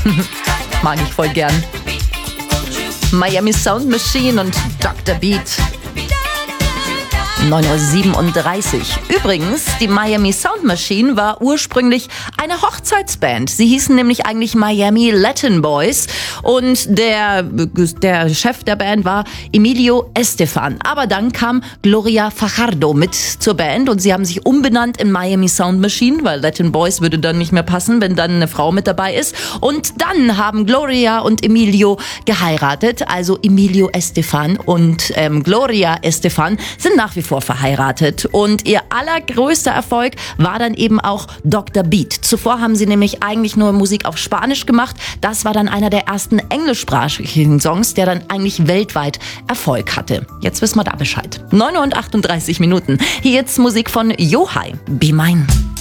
Mag ich voll gern. Miami Sound Machine und Dr. Beat. 9:37 Uhr. Übrigens, die Miami Sound Machine war ursprünglich eine Hochzeitsband. Sie hießen nämlich eigentlich Miami Latin Boys und der Chef der Band war Emilio Estefan. Aber dann kam Gloria Fajardo mit zur Band und sie haben sich umbenannt in Miami Sound Machine, weil Latin Boys würde dann nicht mehr passen, wenn dann eine Frau mit dabei ist. Und dann haben Gloria und Emilio geheiratet. Also Emilio Estefan und Gloria Estefan sind nach wie vor verheiratet. Und ihr allergrößter Erfolg war dann eben auch Dr. Beat. Zuvor haben sie nämlich eigentlich nur Musik auf Spanisch gemacht. Das war dann einer der ersten englischsprachigen Songs, der dann eigentlich weltweit Erfolg hatte. Jetzt wissen wir da Bescheid. 9:38 Uhr. Hier jetzt Musik von Yohai, Be Mine.